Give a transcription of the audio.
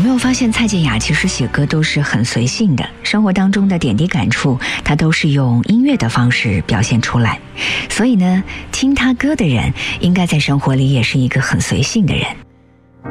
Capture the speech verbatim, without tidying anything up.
没有发现蔡健雅其实写歌都是很随性的，生活当中的点滴感触，她都是用音乐的方式表现出来。所以呢，听她歌的人应该在生活里也是一个很随性的人。